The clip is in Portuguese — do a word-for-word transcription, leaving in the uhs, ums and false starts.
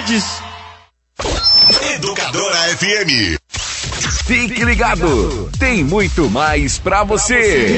Novidades. Educadora F M. Fique ligado, tem muito mais pra você.